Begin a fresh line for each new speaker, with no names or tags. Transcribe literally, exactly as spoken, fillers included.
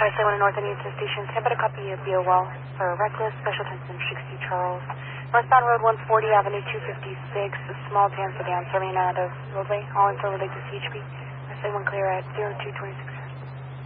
S A one North Anita Station. Stand by to copy your B O L for reckless. Special attention sixty Charles. Northbound Road one forty, Avenue two fifty-six. A small jam sedan serving out of roadway. All info related to C H P. S A one clear at zero two twenty-six.